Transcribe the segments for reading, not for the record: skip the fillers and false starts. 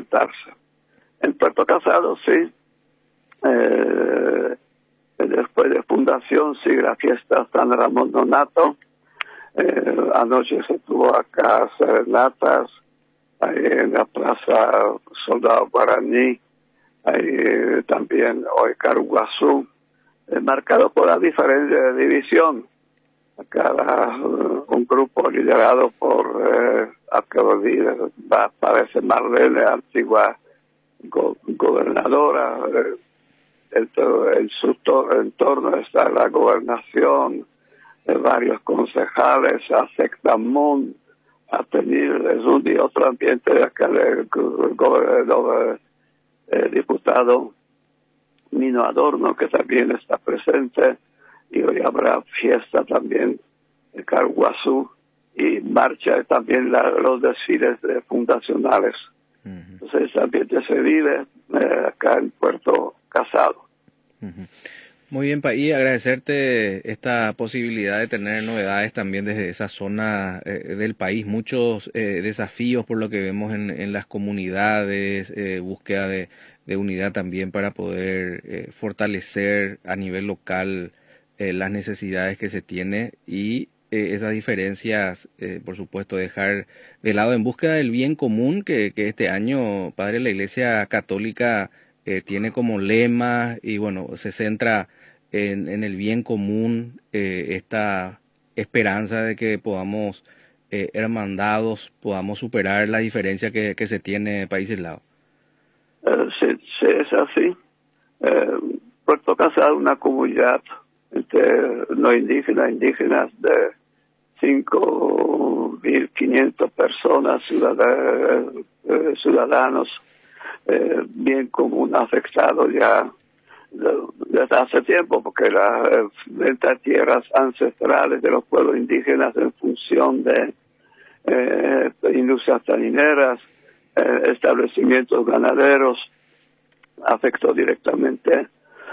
presentarse. En Puerto Casado sí, después de fundación sigue la fiesta San Ramón Nonato. Anoche se tuvo acá serenatas, ahí en la Plaza Soldado Guaraní, ahí también hoy Caruguazú, marcado por la diferencia de división. Acá un grupo liderado por, parece Marlene, antigua gobernadora. En su entorno está la gobernación, varios concejales, Afectamun, ha tenido un y otro ambiente de acá del diputado Nino Adorno, que también está presente, y hoy habrá fiesta también en Caruguazú y marcha también los desfiles fundacionales. Entonces ese ambiente se vive acá en Puerto Casado. Muy bien, y agradecerte esta posibilidad de tener novedades también desde esa zona del país. Muchos desafíos por lo que vemos en las comunidades, búsqueda de unidad también para poder fortalecer a nivel local las necesidades que se tiene y esas diferencias, por supuesto, dejar de lado en búsqueda del bien común que este año, Padre, la Iglesia Católica tiene como lema y bueno, se centra en el bien común, esta esperanza de que podamos, hermandados, podamos superar la diferencia que se tiene de países lados. Sí, es así. Puerto Casado es una comunidad no indígenas de 5.500 personas, ciudadanos, bien común afectado ya desde hace tiempo, porque las ventas de tierras ancestrales de los pueblos indígenas en función de industrias tanineras, establecimientos ganaderos, afectó directamente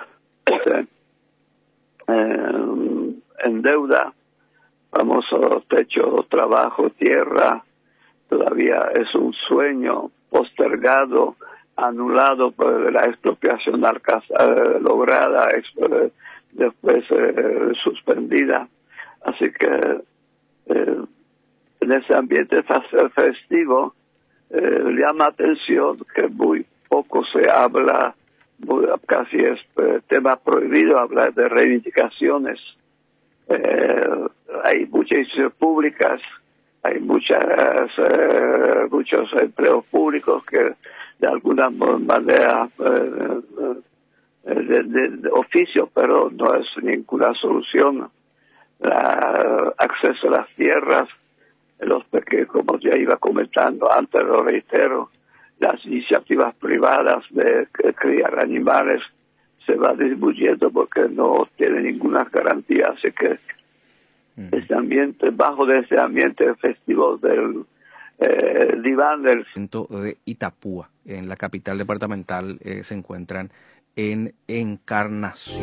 en deuda, famoso techo, trabajo, tierra, todavía es un sueño postergado, anulado por la expropiación lograda, después suspendida. Así que en ese ambiente festivo llama atención que muy poco se habla, casi es tema prohibido hablar de reivindicaciones. Hay muchas instituciones públicas, hay muchos empleos públicos que de alguna manera de oficio, pero no es ninguna solución. Acceso a las tierras, que como ya iba comentando antes, lo reitero, las iniciativas privadas de criar animales se va disminuyendo porque no tiene ninguna garantía, así que este ambiente, bajo de ese ambiente festivo del diván del de Itapúa, en la capital departamental, se encuentran en Encarnación.